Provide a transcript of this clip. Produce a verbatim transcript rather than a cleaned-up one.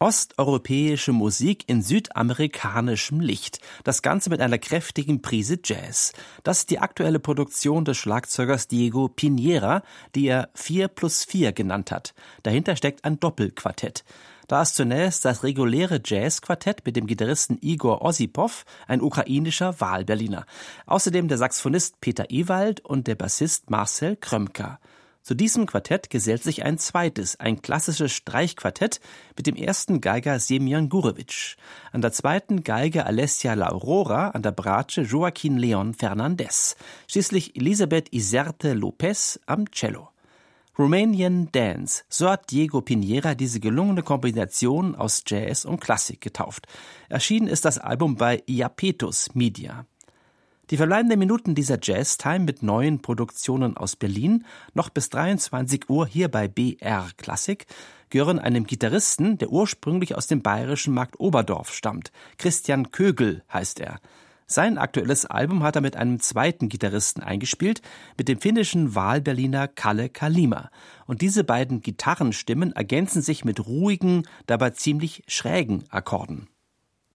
Osteuropäische Musik in südamerikanischem Licht. Das Ganze mit einer kräftigen Prise Jazz. Das ist die aktuelle Produktion des Schlagzeugers Diego Piñera, die er vier plus vier genannt hat. Dahinter steckt ein Doppelquartett. Da ist zunächst das reguläre Jazzquartett mit dem Gitarristen Igor Ossipow, ein ukrainischer Wahlberliner. Außerdem der Saxophonist Peter Ewald und der Bassist Marcel Krömka. Zu diesem Quartett gesellt sich ein zweites, ein klassisches Streichquartett mit dem ersten Geiger Semyon Gurewitsch, an der zweiten Geige Alessia La Aurora, an der Bratsche Joaquin Leon Fernandez, schließlich Elisabeth Iserte Lopez am Cello. Romanian Dance, so hat Diego Piñera diese gelungene Kombination aus Jazz und Klassik getauft. Erschienen ist das Album bei Iapetus Media. Die verbleibenden Minuten dieser Jazz-Time mit neuen Produktionen aus Berlin, noch bis dreiundzwanzig Uhr hier bei B R Klassik, gehören einem Gitarristen, der ursprünglich aus dem bayerischen Markt Oberdorf stammt. Christian Kögel heißt er. Sein aktuelles Album hat er mit einem zweiten Gitarristen eingespielt, mit dem finnischen Wahlberliner Kalle Kalima. Und diese beiden Gitarrenstimmen ergänzen sich mit ruhigen, dabei ziemlich schrägen Akkorden.